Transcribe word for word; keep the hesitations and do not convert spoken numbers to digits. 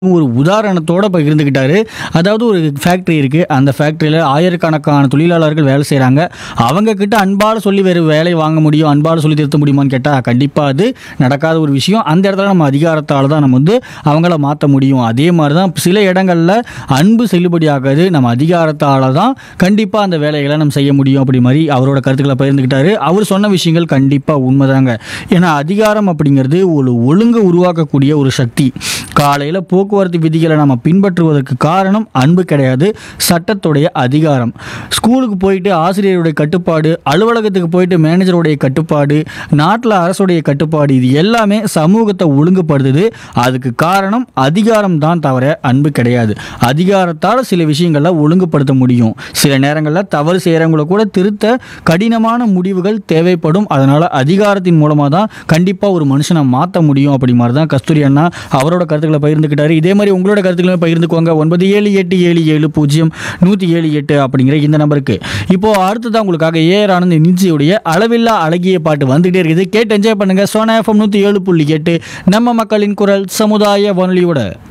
ஒரு உதாரணத்தோட பகிர்ந்துக்கிட்டாரு. அதாவது ஒரு ஃபேக்ட்ரி இருக்கு. அந்த ஃபேக்ட்ரியில ஆயிரக்கணக்கான தொழிலாளர்கள் வேலை செய்றாங்க. அவங்க கிட்ட அன்பால சொல்லி வேறு வேலை வாங்க முடியும், அன்பால சொல்லி திருத்த முடியுமான்னு கேட்டா, கண்டிப்பா அது நடக்காத ஒரு விஷயம். அந்த இடத்துல நம்ம அதிகாரத்தால தான் நம்ம வந்து அவங்கள மாத்த முடியும். அதே மாரி தான் சில இடங்கள்ல அன்பு செல்லுபடியாகாது. நம்ம அதிகாரத்தால தான் கண்டிப்பா அந்த வேலைகள நம்ம செய்ய முடியும். அப்படி மாரி அவரோட கருத்துக்கள பகிர்ந்துக்கிட்டாரு. அவர் சொன்ன விஷயங்கள் கண்டிப்பா உண்மைதாங்க. ஏன்னா அதிகாரம் அப்படிங்கிறது ஒரு ஒழுங்கு உருவாக்கக்கூடிய ஒரு சக்தி. காலையில போக்குவரத்து விதிகளை நம்ம பின்பற்றுவதற்கு காரணம் அன்பு கிடையாது, சட்டத்துடைய அதிகாரம். ஸ்கூலுக்கு போயிட்டு ஆசிரியருடைய கட்டுப்பாடு, அலுவலகத்துக்கு போயிட்டு மேனேஜருடைய கட்டுப்பாடு, நாட்டில் அரசுடைய கட்டுப்பாடு, இது எல்லாமே சமூகத்தை ஒழுங்குபடுத்துது. அதுக்கு காரணம் அதிகாரம் தான், தவிர அன்பு கிடையாது. அதிகாரத்தால் சில விஷயங்களை ஒழுங்குபடுத்த முடியும். சில நேரங்களில் தவறு செய்கிறவங்கள கூட திருத்த கடினமான முடிவுகள் தேவைப்படும். அதனால அதிகாரத்தின் மூலமாக தான் கண்டிப்பாக ஒரு மனுஷனை மாற்ற முடியும். அப்படி மாதிரி தான் கஸ்தூரி அண்ணா அவரோட கருத்துக்களை பகிர்ந்துக்கிட்டாரு. இதே மாதிரி உங்களோட கருத்துக்களை பகிர்ந்துக்குவாங்க. ஒன்பது ஏழு எட்டு ஏழு ஏழு பூஜ்ஜியம் நூற்றி ஏழு எட்டு அப்படிங்கிற இந்த நம்பருக்கு. இப்போ அடுத்ததான் உங்களுக்காக ஏஆர் ஆனந்த் நிஞ்சியுடைய அளவில்லா அழகிய பாட்டு வந்துகிட்டே இருக்குது. கேட்டு என்ஜாய் பண்ணுங்க. சோனா எஃப்எம் நூற்றி ஏழு புள்ளி எட்டு நம்ம மக்களின் குரல் சமுதாய வானொலியோட.